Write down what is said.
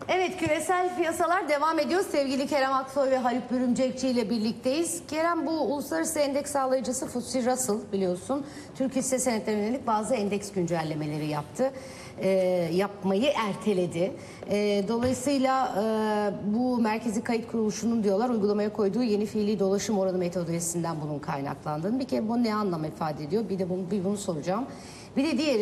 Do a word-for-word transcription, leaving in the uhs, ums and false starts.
Evet, küresel piyasalar devam ediyor. Sevgili Kerem Aksoy ve Haluk Bürümcekçi ile birlikteyiz. Kerem, bu uluslararası endeks sağlayıcısı F T S E Russell biliyorsun. Türk hisse senetlerine yönelik bazı endeks güncellemeleri yaptı. E, yapmayı erteledi. E, dolayısıyla e, bu Merkezi Kayıt Kuruluşu'nun diyorlar uygulamaya koyduğu yeni fiili dolaşım oranı metodolojisinden bunun kaynaklandığını. Bir kere bu ne anlam ifade ediyor? Bir de bunu, bir bunu soracağım. Bir de diğeri